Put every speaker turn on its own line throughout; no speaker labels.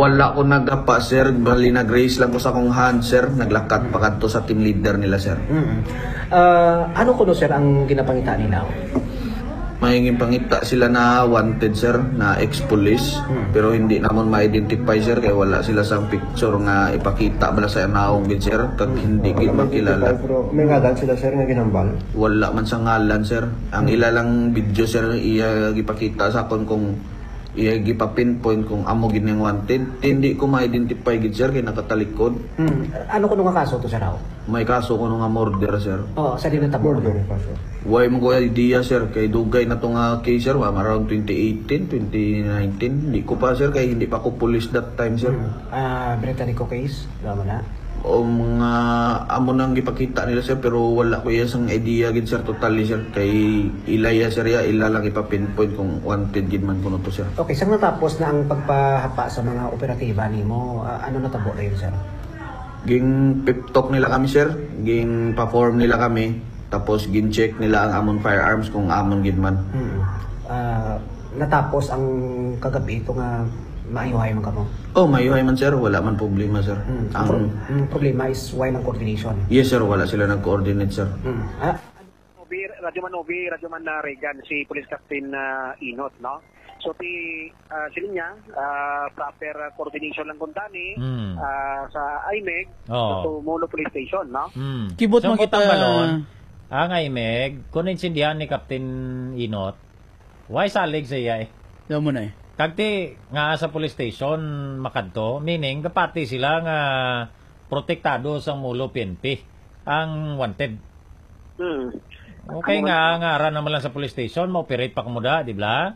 Wala ko nagapa, sir. Bali nag-raise lang ko sa kong hand, sir. Naglakat pa kadto sa team leader nila, sir.
Ano kuno sir ang ginapangita nila?
Mahinging pangita sila na wanted, sir, na ex-police. Pero hindi namon ma-identify, sir, kaya wala sila sa picture nga ipakita bala sa naong gid, sir. Kag hindi gid makilala.
Pero may ngalan sila, sir, nga ginambal?
Wala man sa ngalan, sir. Ang ilalang video, sir, iya gipakita sa akon kung iya gipa-pinpoint kung amo gid ning wanted. Hindi ko ma-identify gid, sir, kay nakatalikod.
Ano kuno nga kaso to sir raw?
May kaso ko nga murder, sir.
Oh, sa dinatabo.
Murder kaso.
Why mo ko idea, sir, kay dugay na tong case, sir, around 2018, 2019. Hindi ko pa, sir, kay hindi pa ako police that time, sir.
Britannico case, alam mo na.
O mga amo nang gipakita nila, sir, pero wala ko isang idea gid, sir, totally, sir, kay ilaya, sir, ya ila lang ipa-pinpoint kung wanted gid man kuno to, sir.
Okay, saan natapos na ang pagpahapa sa mga operatiba nimo? Ano natabo na yun, sir?
Ging pep talk nila kami, sir, ging perform nila kami, tapos gin check nila ang amon firearms kung amon gid man.
Natapos ang kagabi ito nga maayuhay man kamo.
Oh, mayuhay man, sir, wala man problema, sir. Ang
problema is why ng coordination.
yes, sir, wala sila nag-coordinate, sir.
Radyo Man Regan, si Police Captain Inot, no? So, sila niya, proper coordination lang kuntani sa IMEG, sa Molo Police Station, no?
Kibot
so,
mo kita
balon, ang IMEG, kung insindihan ni Captain Inot, why salig sa iya eh?
Daw mo na eh.
Kagti nga sa police station makadto, meaning kapati sila nga protektado sa Mulo PNP ang wanted. Okay nga aran naman lang sa police station, ma-operate pa kumuda, di ba?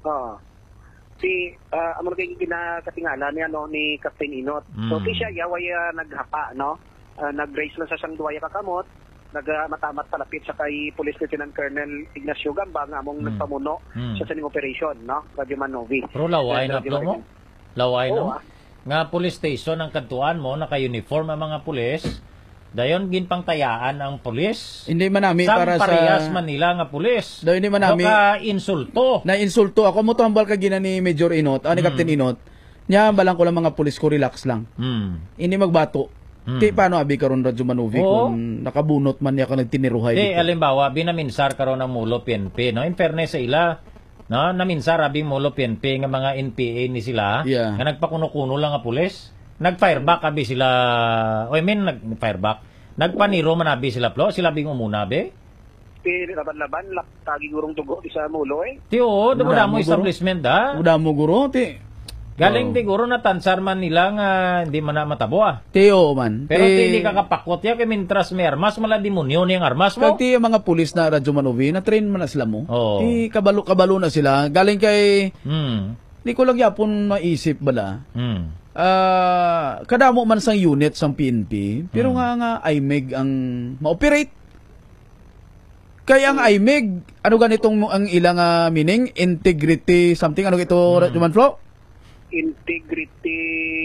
Amo kay kinakatingala niya no ni Captain Inot. So siya yaway naghapa, no? Nag-raise lang sa sang duwaya kakamot, nagmatamat palapit sa kay Police Lieutenant Colonel Ignacio Gamba nga among nagpamuno sa saning operation, no? Radyo Manovi.
Pero laway na plo mo? Laway no? Nga police station ang kantuan mo, naka-uniform ang mga pulis, dayon ginpangtayaan ang pulis.
Hindi man nami para sa
parehas Manila nga pulis.
Dayon hindi man nami
insulto.
Na insulto ako mo tambal ka gina ni Major Inot, ni Captain Inot. Nya balang ko lang mga pulis ko relax lang. Hindi magbato. Ti paano abi karon Radyo Manovi kung nakabunot man niya ka nagtiniruhay
dito.
Halimbawa,
binaminsar karon ng Mulo PNP, no? In fairness sa ila, no? Naminsar abi Mulo PNP nga mga NPA ni sila, nga nagpakuno-kuno lang nga pulis. Nag-fireback abi sila, nag-fireback. Nagpaniro man abi sila plo, sila bing umuna be.
Laban-laban, tagi gurong tugo sa Mulo eh.
Ti o, damo establishment da.
Damo guro ti.
Galing siguro na tansar man nila nga hindi man na matabo
Teo man.
Pero hindi ka kapakot ya kay mintras may armas mala demonyo ni ang armas mo.
Kati mga pulis na Radyo Manovi na train man na sila mo. Ti kabalo na sila. Galing kay di ko lang yapon maisip bala. Kadamo man sang unit sang PNP, pero nga IMEG ang ma-operate. Kaya ang IMEG, ano ganitong ang ilang meaning? Integrity something, ano ito, Radyo Manflo?
Integrity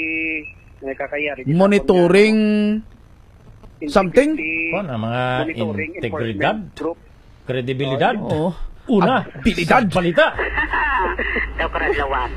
monitoring something
mga integridad kredibilidad
una abilidad
balita
daw karalawan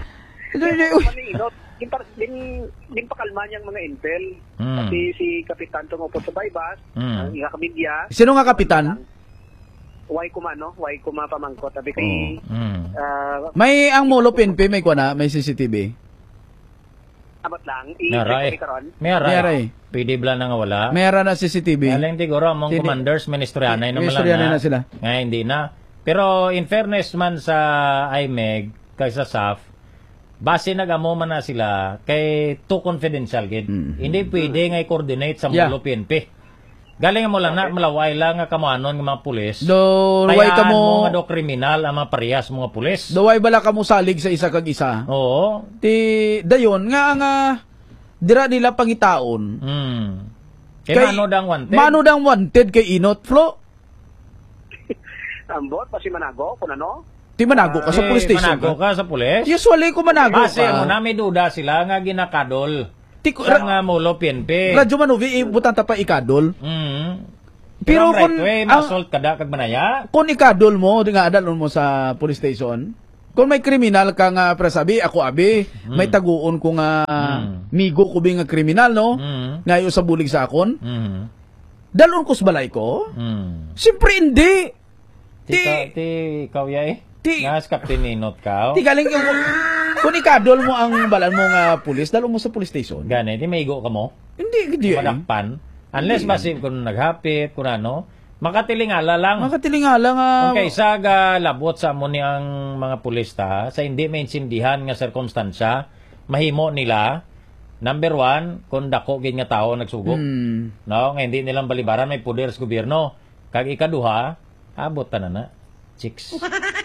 din pakalma niyang mga intel kasi si Kapitan tumupo sa Baybas ang iha kamidya.
Sino nga kapitan?
Why kuma pamangkot tabi kay
may ang Molo PNP may kuana, may CCTV.
Amat lang
Meray. Pwede bla na nga wala.
Meron na CCTV.
Alang siguro among commanders ministryanay na malang
na sila.
Nga hindi na. Pero in fairness man sa IMEG kay sa SAF, base nagamo man na sila kay too confidential gid. Hindi pwede nga i-coordinate sa Molo PNP. Galing mo lang na malaway lang nga kamanon ng mga pulis.
Way ka mo
nga do kriminal ang mga parehas mga pulis.
Way bala ka mo salig sa isa kag isa.
Oo.
Ti dayon nga dira nila pangitaon.
Kay mano dang wanted.
Mano dang wanted kay Inot Flo?
Ambot pa si Manago kun ano?
Ti Manago ka sa police station.
Manago ka sa pulis?
Usually ko Manago
Base mo na may duda sila nga ginakadol. Sa Mulo PNP.
Radyo Manovi, butan ta pa ikadol.
Pero kung masult kada kag manaya.
Kung ikadol mo, di nga adalon mo sa police station, kung may kriminal ka nga presabi, ako abi, may taguon ko nga migo ko bi nga kriminal, no? Ngayon sa bulig sa akon. Dalon ko sa balay ko? Siyempre hindi.
Ikaw yay? Ngas Captain Inot ka?
Ti galing kung ikadol mo ang balan mo nga pulis, dalon mo sa police station.
Gani, di maigo ka mo?
Hindi.
Madakpan. Unless basin kung naghapit, kung ano, makatilingala lang.
Makatilingala nga.
Kung kaysa ga labot sa mo ni ang mga pulista, sa hindi maintindihan nga sirkumstansya, mahimo nila, number 1, kung dako gid nga tao nagsugod. No, nga hindi nilang balibaran, may poder sa gobyerno. Kag ikaduha, abot ta na chicks.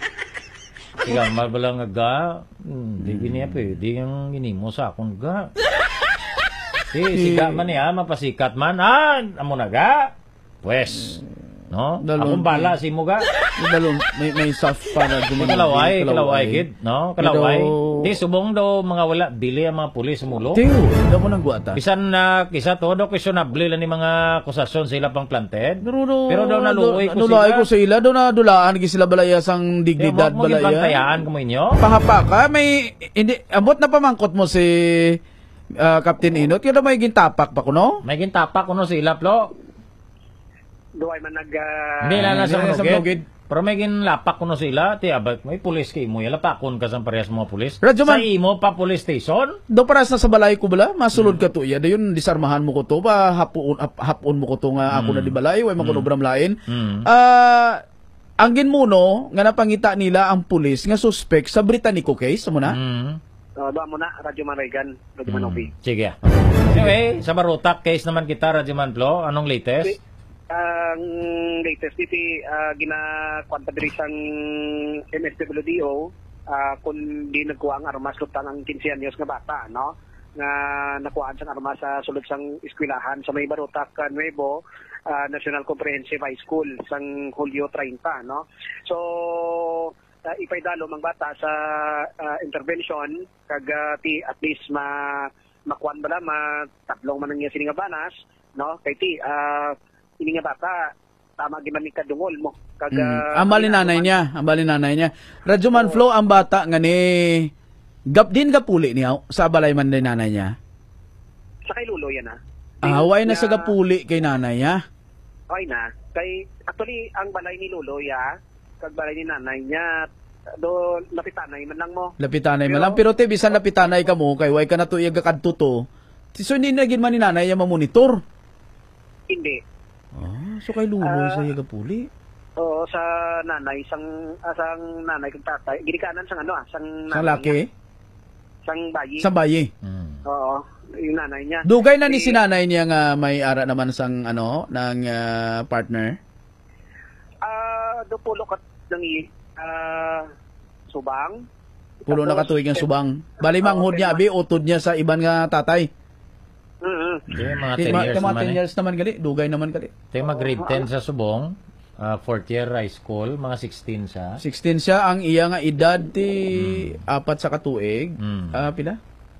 Sigang mabalang nga ga, di gini di yung ginimo sa akong ga. Siga man niya, mapasikat man. Amo na ga. Pues, no? Akong bala si mo ga.
May soft para
Kalaway gid, no? Kalaway. Di subong daw mga wala bili ang mga pulis mulo.
Tiyo, daw mo nang guata.
Bisan na kisa todo questionable lang ni mga akusasyon sa ila pang planted. Pero daw naluoy ko
sila. Daw na dulaan gi sila balaya sang dignidad balaya.
Mo gipantayaan ko mo inyo.
Pahapa ka, may hindi abot na pamangkot mo si Captain Inot, kaya may gintapak pa kuno?
May gintapak kuno sila, Plo.
Duway man
Hindi na nasa manugid. Pero may ginlapak kuno sila. Abot, may pulis kay mo. Lapakon ka sa parehas mga pulis. Sa imo pa police station?
Do paras na sa balay ko bala, masulod ka to. Dayon disarmahan mo ko to, hapon mo ko to nga ako na di balay, way makunobram lain. Ang ginmuno, nga napangita nila ang pulis nga suspect sa Britannico case, mo na?
Doon mo na, Radyo Man Reagan, Radyo Man Obi.
Sige. Anyway, sa Barutak case naman kita, Radyo Man Plo. Anong latest?
Ang latest dito, ginakwanta diri sang MSWDO, kung di nagkuha ang armas lutang ang 15 anyos nga bata, no? Nga nakuhaan sang armas sa sulod sang eskwelahan sa may Barutak, Nuevo, National Comprehensive High School, sang Hulyo 30, no? So, ipaydalo mang bata sa intervention kag at least makuan bala tatlong man nga sini nga banas, no? Kay ini nga bata tama giman ni kadungol mo kag
ambalin nanay niya Radyo Man Flo ang bata nga ni din gapuli niya sa balay man din nanay niya
sa kay lulo yan
way na sa gapuli kay nanay niya
okay na kay actually ang balay ni lulo ya kag balay ni nanay niya do lapitanay man lang mo.
Lapitanay man lang pero te bisan lapitanay ka mo kay way ka na tuig kadto to. So hindi na gid man ni nanay ya mamonitor.
Hindi.
So kay lulo sa yaga puli.
Oo, sa nanay sang nanay kag tatay ginikanan sang sang
laki.
Sang bayi.
Sa bayi.
Oo, yung nanay niya.
Dugay na ni si nanay niya nga may ara naman sang ng partner.
Do pulo kat ng subang.
Pulo na katuig ang subang. Bali manghod niya abi utod niya sa iban nga tatay.
Mga 10
years naman gali, dugay naman gali.
Tayo mag-grade 10 sa subong, 4th year high school, mga 16 siya.
16 siya ang iya nga edad ti apat sa katuig. Pila?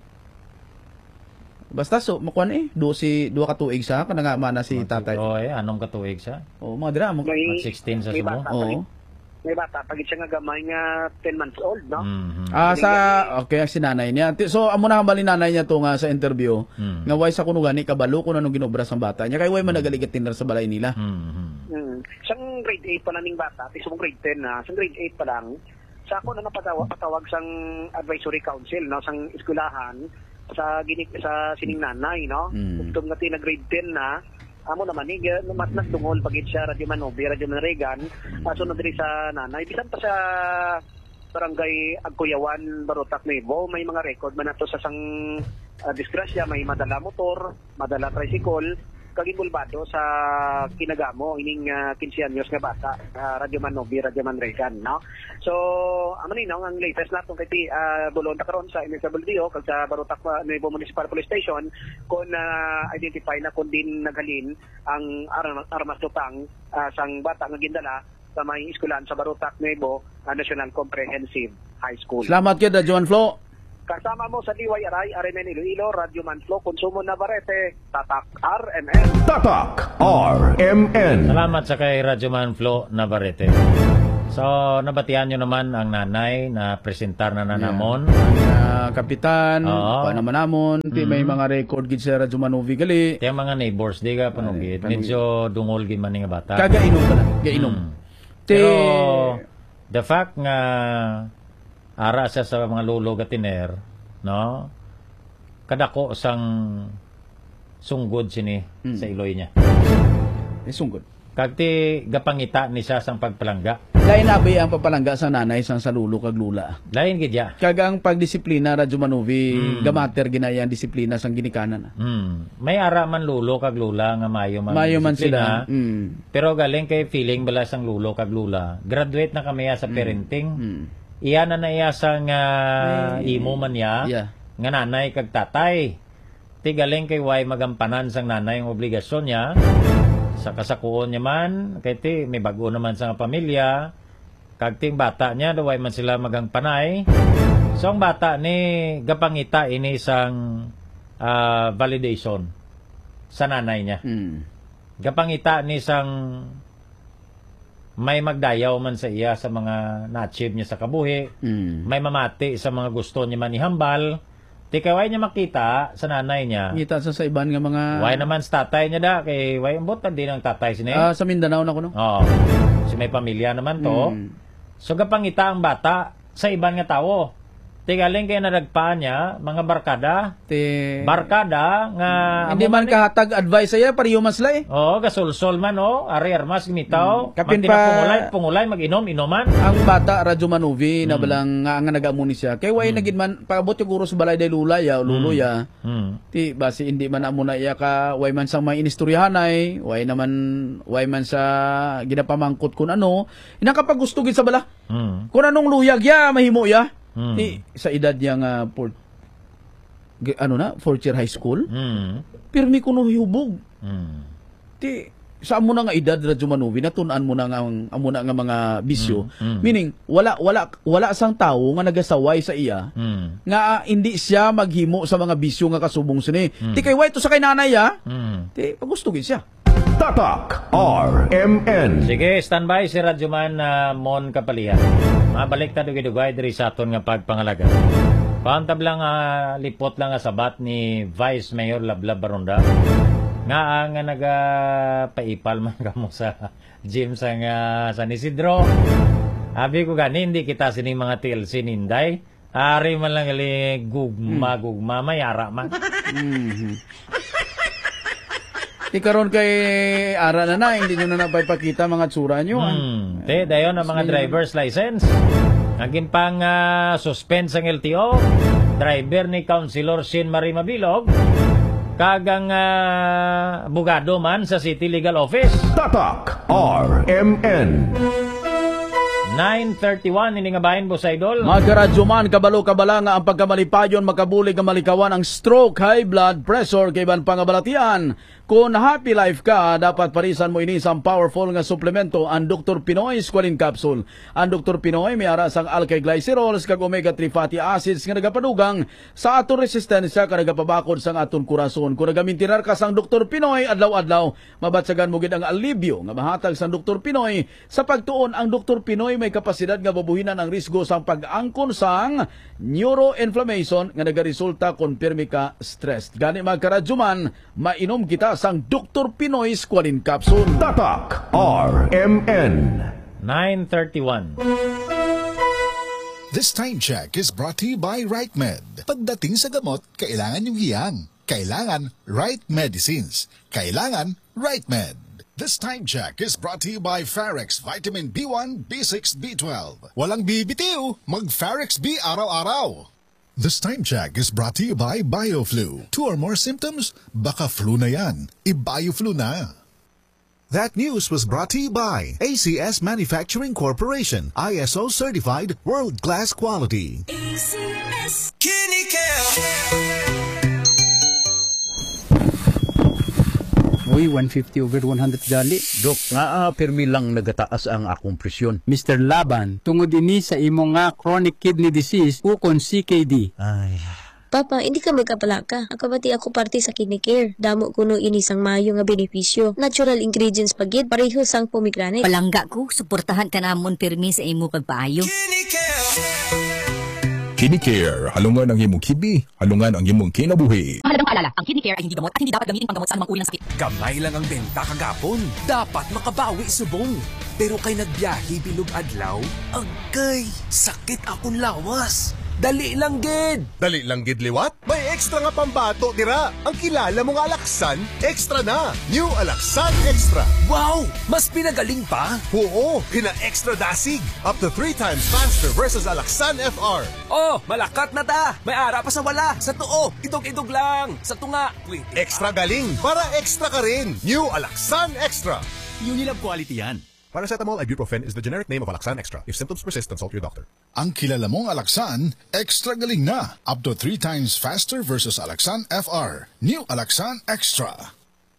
Basta so makuan 2 katuig siya kana nga mana si tatay.
Anong katuig siya?
Mga dira mo
16 sa subong.
May bata pagit siya nga gamay nga 10 months old, no?
Okay si nanay niya. So amo na bali nanay niya to nga sa interview. Nga way sa kuno gani kabalo kuno anong ginobra sa bata niya kay way man nagaligat tinder sa balay nila.
Sang grade 8 pa lang ning bata, tisong grade 10 na, sang grade 8 pa lang. Sa ako na patawag sang advisory council, no, sang eskwelahan sa sining nanay, no. Kung nga tina grade 10 na, amo naman ni mas nagdungol pagid siya Radyo Man Obi, Radyo Man Reagan, sunod diri sa nanay bisan pa sa barangay Agkuyawan, Barutak, Nuevo, may mga record man ato sa sang disgrasya, may madala motor, madala tricycle, kagibulbado sa kinagamo ining 15 anyos nga bata, Radyo Man Obi, Radyo Man Reagan, no? So, amo ni ang latest naton kay bulon ta karon sa MSWDO kag sa Barutak Nuevo Municipal Police Station kun identify na kun din naghalin ang armas lutang sang bata nga gindala sa may eskwelahan sa Barutak Nuevo National Comprehensive High School.
Salamat kay Radyo Man Flo.
Kasama mo sa DYRI, RMN Iloilo, Radyo Man Flo, Konsumo Navarrete, Tatak RMN.
Tatak RMN.
Salamat sa kay Radyo Man Flo Navarrete. So, nabatian nyo naman ang nanay na presentar na nanamon.
Kapitan,
Oo.
naman namon, may mga record gid sa Radyo Manovi gali.
Kaya mga neighbors, di ka panugid. Medyo dungol gid man nga bata.
Kagainom ka na, gainom.
Pero, the fact nga ara siya sa mga lulo gatiner, no? Kadako sang sunggod sini sa iloy niya.
Sunggod.
Kagti gapangita ni siya sang pagpalangga.
Lain abay ang papalangga sa nanay sang sa lulo kag lula.
Lain gid ya.
Kagang pagdisiplina Radyo Manovi, gamater ginaya ang disiplina sang ginikanan.
May ara man lulo kag lula nga mayo man
sila.
disiplina. Pero galing kay feeling bala sang lulo kag lula. Graduate na kami sa parenting. Iya na iya sang imo man ya.
Yeah.
Nga nanay kag tatay. Ti galing kay way magampanan sang nanay ang obligasyon niya. Sa kasakuon niya man, kay ti may bago naman sa pamilya. Kag ting bata niya, daway man sila magang panay. So ang bata ni gapangita ini sang validation sa nanay niya. Gapangita ni sang may magdayaw man sa iya sa mga na-achieve niya sa kabuhi. May mamati sa mga gusto niya man ihambal. Di kay way niya makita sa nanay niya.
Ngita sa iban nga mga...
Way naman sa tatay niya da. Kay way ambot din ang tatay sini.
sa Mindanao na ko no?
Oo. Si may pamilya naman to. So gapangita ang bata sa iban nga tawo. Di galing kay nadagpaan niya, mga barkada. Barkada nga...
Hindi man kahatag advice saya, pariyo mas la eh.
Oo, gasolsol man o. Ari-armas gimitaw.
Kapin
pungulay, mag-inom, inoman.
Ang bata, Radyo Manovi, na balang nga nag-amuni siya. Kaya way nagin man, pagabot yung guro sa balay day lulaya o luluya. Ti, basi hindi man amuna iya ka, way man sang may inistoryahanay, way man sa ginapamangkot kun ano. Inakapag gusto gid sa bala. Kung anong luyag ya, mahimo ya. Ti, sa edad niya nga fourth year high school, pirmi ko no hihubog. Ti, sa amo na nga edad Radyo Manovi, natunan mo na nga amuna nga mga bisyo. Meaning, wala sang tao nga nagasaway sa iya, nga hindi siya maghimo sa mga bisyo nga kasubong sini. Ti, kay way to sa kay nanay ya, ti, pagustugin siya.
Tatak RMN.
Sige, standby si Radyoman Mon Kapalian. Mabalik ta dugay-dugay diri sa aton nga pagpangalaga. Paantab lang lipot lang sabat ni Vice Mayor Lablab Baronda. Nga ang nagapaipal man kamo sa gym sa San Isidro. Abi ko gani hindi kita sining mga TLC ninday. Ari man lang gugma mayara man.
Ikaroon kay ara na hindi nyo na napapakita mga tsura nyo.
Dayon ang mga driver's license. Naging pang suspense ang LTO. Driver ni Councilor Shin Marie Mabilog. Kagang abogado man sa City Legal Office.
Tatak RMN.
9:31 ini nga bahin boss idol.
Magkaradyo man kabalo-kabala nga ang pagkamalipayon makabulig ang malikawan ang stroke, high blood pressure kay ban pangabalatian. Kung happy life ka, dapat parisan mo ini sa powerful nga suplemento ang Dr. Pinoy Squalene Capsule. Ang Dr. Pinoy may ara sang alkylglycerols kag omega-3 fatty acids nga nagapadugang sa aton resistensya ka nagapabakod sang aton kurason. Kung nagamintinar ka sang Dr. Pinoy adlaw-adlaw, mabatsagan mo gid ang alibyo nga mahatag sang Dr. Pinoy. Sa pagtuon ang Dr. Pinoy may kapasidad nga babuhinan ang risgo sang pag-angkon sang neuroinflammation nga nagaresulta kon pirmi ka stress. Gani magkaradyo man, mainom kita sang Dr. Pinoy Squalene Capsule.
Tatak RMN.
9:31.
This time check is brought to you by RightMed. Pagdating sa gamot, kailangan yung hiyang. Kailangan Right Medicines. Kailangan RightMed. This time check is brought to you by Farex Vitamin B1, B6, B12. Walang bibitiw, mag-Farex B araw-araw. This time check is brought to you by BioFlu. 2 or more symptoms? Baka flu na yan. I-BioFlu na. That news was brought to you by ACS Manufacturing Corporation. ISO certified world-class quality.
ACS Kinicare.
Uy, 150/100 gali.
Dok, nga permi lang nagataas ang akong presyon.
Mr. Laban, tungod ini sa imo nga chronic kidney disease ukon CKD.
Ay,
Papa, hindi ka magkapalaka. Akabati ako parte sa Kinicare. Damo kuno inisang mayo nga benepisyo. Natural ingredients pagid pareho sang pomegranate.
Palangga ko, suportahan ka namon pirmi sa imo pagpaayo.
Kinicare, halungan ang imong kibi, halungan ang imong kinabuhi.
Mahalagang paalala, ang Kinicare ay hindi gamot at hindi dapat gamitin panggamot sa anumang uri ng sakit. Gamay lang ang benta kagapon. Dapat makabawi subong. Pero kay nagbiyahe bilog adlaw, agay, sakit akong lawas. Dali lang gid.
Dali lang gid liwat? May extra nga pambato dira. Ang kilala mong Alaksan, extra na. New Alaksan Extra.
Wow! Mas pinagaling pa?
Oo, pina-extra dasig. Up to 3 times faster versus Alaksan FR.
Oh, malakat na ta. May ara pa sa wala. Sa tuo, idog-idog lang. Sa tunga, wait.
Extra galing para extra ka rin. New Alaksan Extra.
Unilab quality yan.
Paracetamol ibuprofen is the generic name of Alaksan Extra. If symptoms persist, consult your doctor.
Ang kilala mong Alaksan, extra galing na. Up to 3 times faster versus Alaksan FR. New Alaksan Extra.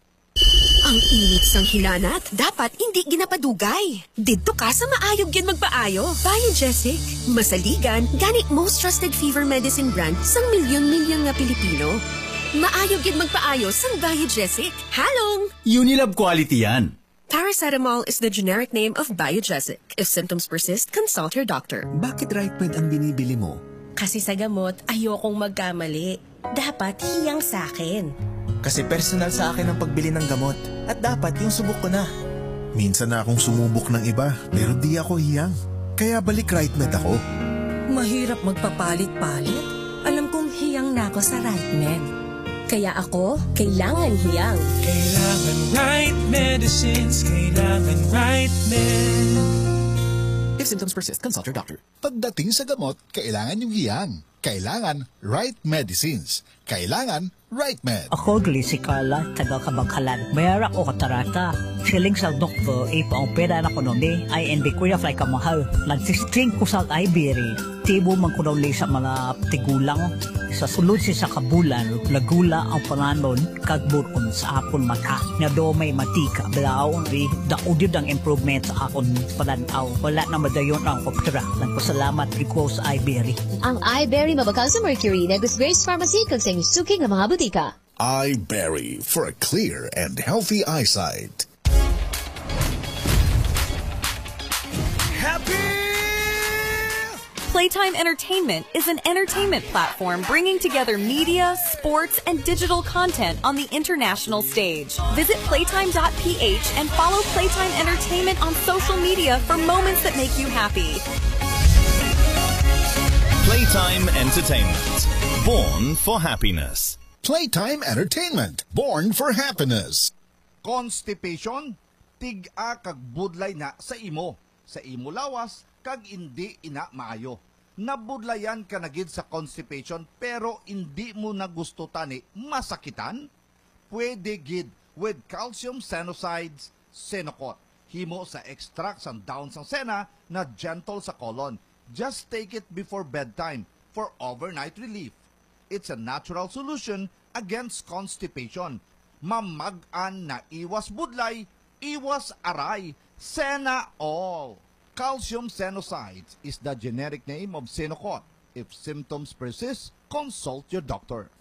Ang init sang hinanat, dapat hindi ginapadugay. Didto ka sa maayog gin magpaayo. Biogesic, masaligan, gani most trusted fever medicine brand sang milyon-milyon nga Pilipino. Maayog gin magpaayo sang Biogesic. Halong!
Unilab quality yan.
Paracetamol is the generic name of Biogesic. If symptoms persist, consult your doctor.
Bakit RightMed ang binibili mo?
Kasi sa gamot, ayokong magkamali. Dapat hiyang sa akin.
Kasi personal sa akin ang pagbili ng gamot. At dapat yung subok ko na. Minsan na akong sumubok ng iba, pero di ako hiyang. Kaya balik RightMed ako.
Mahirap magpapalit-palit. Alam kong hiyang na ako sa RightMed. Kaya ako, kailangan hiyang.
Kailangan right medicines, kailangan right med.
If symptoms persist, consult your doctor.
Pagdating sa gamot, kailangan yung hiyang. Kailangan right medicines. Kailangan right med.
Ako, Glissy Carla, taga Kabangkalan. Mayara ko katarata. Siling sa doktor, ipaopera na ko noon ay hindi ko fly ka mahal. Nagsistring ko sa Iberia. Tibo man ko daw sa mga tigulang. Sa sulod siya sa kabulan, lagula ang panganon, kagburon sa akon mata. Na do may matika, balaw, daudid ang improvement sa akon pananaw. Wala na madayon ang opera. Nagpasalamat ko sa Iberia.
Ang iBerry mabakal sa mercury na Grace Pharmacy kag sa suking ng mga butika.
iBerry for a clear and healthy eyesight.
Playtime Entertainment is an entertainment platform bringing together media, sports, and digital content on the international stage. Visit playtime.ph and follow Playtime Entertainment on social media for moments that make you happy.
Playtime Entertainment. Born for happiness.
Playtime Entertainment. Born for happiness.
Constipation, tig-a kag budlay na sa imo. Sa imo lawas, kag hindi ina maayo. Nabudlayan ka na gid sa constipation pero hindi mo na gusto tani masakitan? Pwede gid with calcium senosides Senocot. Himo sa extract sang dahon sang sena na gentle sa colon. Just take it before bedtime for overnight relief. It's a natural solution against constipation. Mamag-an na iwas budlay, iwas aray, Sena all. Calcium Senosides is the generic name of Senocot. If symptoms persist, consult your doctor.